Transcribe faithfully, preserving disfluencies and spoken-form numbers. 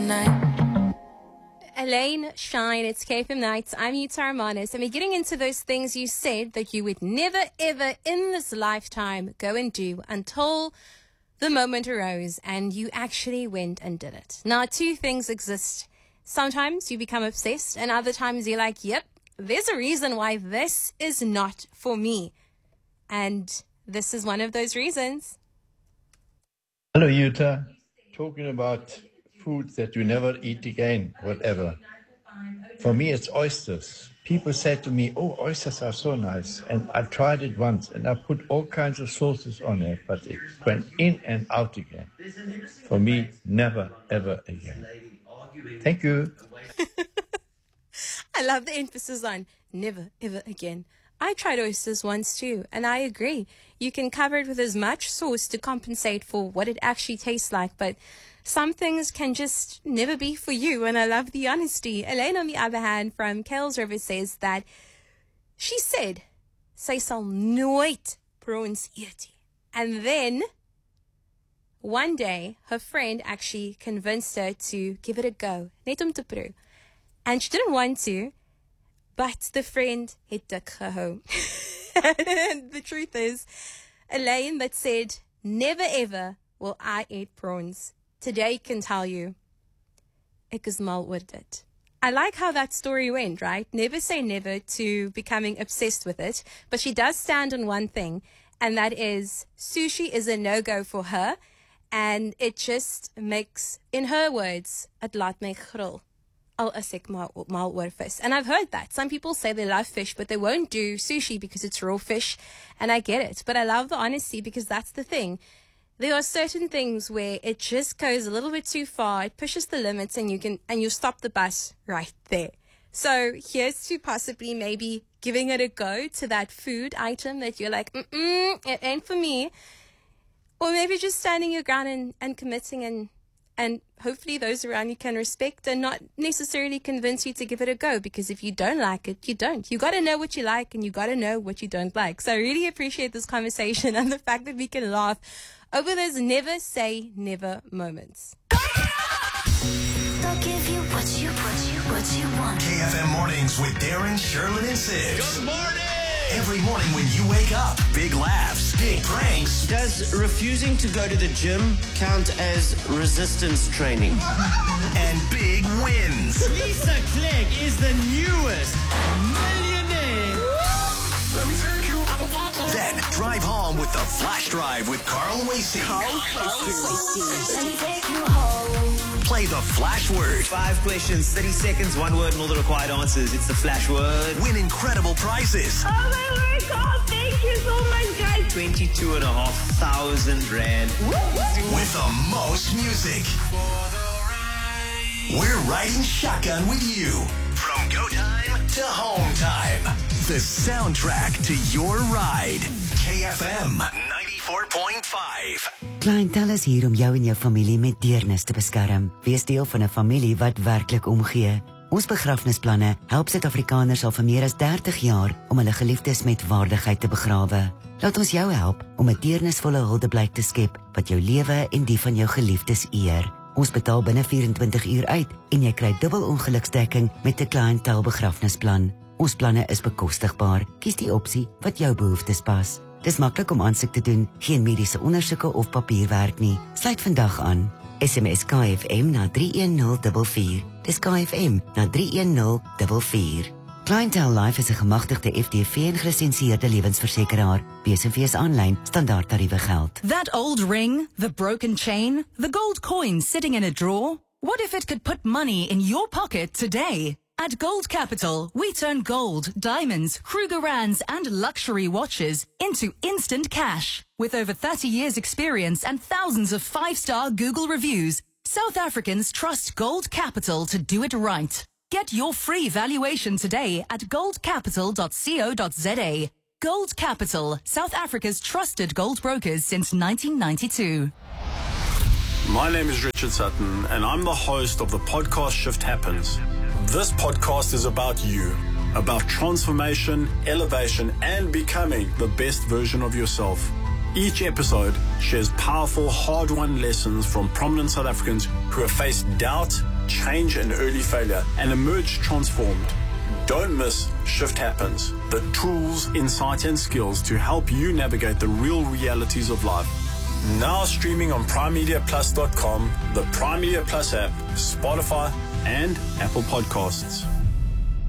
night. Elaine Shine, it's K F M Nights. I'm Yuta Armanis, and we're getting into those things you said that you would never, ever in this lifetime go and do until the moment arose and you actually went and did it. Now, two things exist. Sometimes you become obsessed, and other times you're like, yep, there's a reason why this is not for me. And this is one of those reasons. Hello, Yuta. Talking about food that you never eat again, whatever. For me, it's oysters. People say to me, oh, oysters are so nice. And I tried it once, and I put all kinds of sauces on it, but it went in and out again. For me, never, ever again. Thank you. I love the emphasis on never, ever again. I tried oysters once too, and I agree. You can cover it with as much sauce to compensate for what it actually tastes like, but some things can just never be for you, and I love the honesty. Elaine, on the other hand, from Kales River, says that she said, sy sal nooit prawns eet. And then one day, her friend actually convinced her to give it a go, net om te proe. And she didn't want to, but the friend het dik gehou. And the truth is, Elaine that said, never ever will I eat prawns, today can tell you, ek is mal oor dit. I like how that story went, right? Never say never to becoming obsessed with it, but she does stand on one thing, and that is sushi is a no-go for her, and it just makes, in her words, het laat my gril. Al is ek mal, mal oor vis. And I've heard that. Some people say they love fish, but they won't do sushi because it's raw fish. And I get it. But I love the honesty because that's the thing. There are certain things where it just goes a little bit too far. It pushes the limits and you can, and you stop the bus right there. So here's to possibly maybe giving it a go to that food item that you're like, mm-mm, it ain't for me. Or maybe just standing your ground and, and committing, and And hopefully those around you can respect and not necessarily convince you to give it a go, because if you don't like it, you don't. You got to know what you like and you got to know what you don't like. So I really appreciate this conversation and the fact that we can laugh over those never say never moments. They'll give you what you, what you, what you want. K F M Mornings with Darren, Sherlyn, and Sid. Good morning! Every morning when you wake up, big laughs, big pranks. Does refusing to go to the gym count as resistance training? And big wins. Lisa Clegg is the newest millionaire. Then drive home with the Flash Drive with Carl Wasey. Play the Flash Word. Five questions, thirty seconds, one word, and all the required answers. It's the Flash Word. Win incredible prizes. Oh my word, Carl, thank you so much, guys. Twenty-two and a half thousand rand. With the most music. We're riding shotgun with you. From go time to home time. The soundtrack to your ride. K F M ninety-four point five. Clientele is hier om jou en jou familie met deernis te beskerm. Wees deel van 'n familie wat werklik omgee. Ons begrafnisplanne help Suid-Afrikaners al vir meer as dertig jaar om hulle geliefdes met waardigheid te begrawe. Laat ons jou help om 'n deernisvolle huldeblyk te skep wat jou lewe en die van jou geliefdes eer. Ons betaal binne vyf-en-twintig uur uit en jy kry dubbel ongeluksdekking met 'n cliëntel begrafnisplan. Ons planne is bekostigbaar. Kies die opsie wat jou behoeftes pas. Dis maklik om aansoek te doen, geen mediese ondersoeke of papierwerk nie. Sluit vandag aan. S M S K F M na drie een nul vier vier. Dis K F M na drie een nul vier vier. Clientele Life is 'n gemagtigde F D V en gelisensieerde lewensversekeraar. B S V's aanlyn standaard tariewe geld. That old ring, the broken chain, the gold coin sitting in a drawer. What if it could put money in your pocket today? At Gold Capital, we turn gold, diamonds, Krugerrands, and luxury watches into instant cash. With over thirty years experience and thousands of five-star Google reviews, South Africans trust Gold Capital to do it right. Get your free valuation today at gold capital dot co dot za. Gold Capital, South Africa's trusted gold brokers since nineteen ninety-two. My name is Richard Sutton, and I'm the host of the podcast Shift Happens. This podcast is about you, about transformation, elevation, and becoming the best version of yourself. Each episode shares powerful, hard-won lessons from prominent South Africans who have faced doubt, change and early failure, and emerge transformed. Don't miss Shift Happens, the tools, insights, and skills to help you navigate the real realities of life. Now streaming on prime media plus dot com, the Prime Media Plus app, Spotify, and Apple Podcasts.